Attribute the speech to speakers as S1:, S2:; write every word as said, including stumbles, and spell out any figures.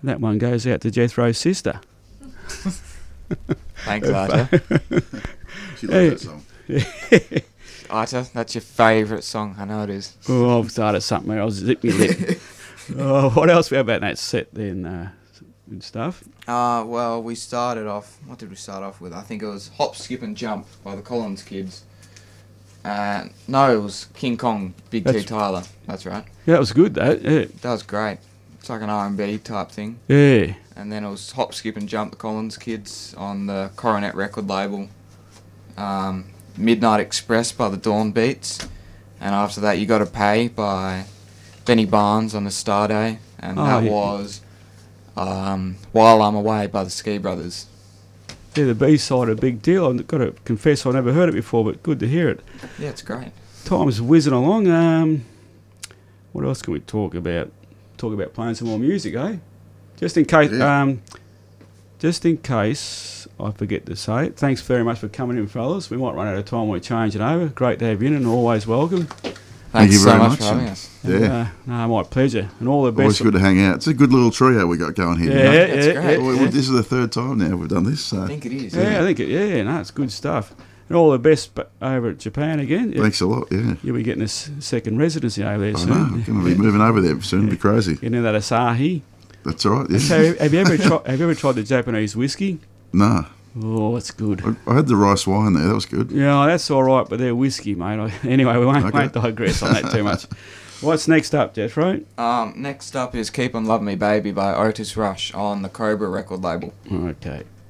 S1: That one goes out to Jethro's sister.
S2: Thanks, Arta.
S3: She likes that song.
S2: Arta, that's your favourite song. I know it is.
S1: Oh, I've started something. I'll zip me lip. Oh, what else we have about that set then? Uh, and stuff.
S2: Uh, well, we started off... What did we start off with? I think it was Hop, Skip and Jump by the Collins Kids. Uh, no, it was King Kong, Big T
S1: That's-
S2: Tyler. That's right.
S1: Yeah, that was good though. Yeah.
S2: That was great. It's like an R and B type thing.
S1: Yeah.
S2: And then it was Hop, Skip and Jump, the Collins Kids on the Coronet record label. Um, Midnight Express by the Dawn Beats. And after that, You Gotta Pay by Benny Barnes on the Star Day. And
S1: Oh,
S2: that
S1: yeah.
S2: was um, While I'm Away by the Ski Brothers.
S1: Yeah, the B-side a big deal. I've got to confess I never heard it before, but good to hear it.
S2: Yeah, it's great.
S1: Time's whizzing along. Um, what else can we talk about? Talk about playing some more music, eh? Just in case,
S3: Yeah.
S1: um, just in case I forget to say it. Thanks very much for coming in, fellas. We might run out of time. We're changing over. Great to have you in, and always welcome.
S2: Thanks
S3: you
S2: so
S3: very
S2: much
S3: much,
S2: for having
S3: and-
S2: us.
S3: Yeah.
S1: And, uh, no, my pleasure, and all the best.
S3: Always good to hang out. It's a good little trio we got going here.
S1: Yeah,
S3: you know?
S1: yeah,
S2: That's
S1: yeah,
S2: great.
S1: yeah,
S3: Well,
S1: yeah.
S3: This is the third time now we've done this. So.
S2: I think it is.
S1: Yeah, I think it. Yeah, no, it's good stuff. And all the best b- over at Japan again.
S3: Thanks a lot, yeah.
S1: You'll be getting a s- second residency over there
S3: I
S1: soon.
S3: know, I'm going to be moving over there soon. It'll be crazy.
S1: You know that Asahi.
S3: That's all right, yeah.
S1: So, have you ever tried? Have you ever tried the Japanese whiskey?
S3: Nah,
S1: Oh, it's good.
S3: I, I had the rice wine there. That was good.
S1: Yeah, that's all right, but they're whiskey, mate. I, anyway, we won't,
S3: Okay.
S1: won't digress on that too much. What's next up, Jethro?
S2: Um, next up is Keep On Loving Me Baby by Otis Rush on the Cobra record label.
S1: Okay.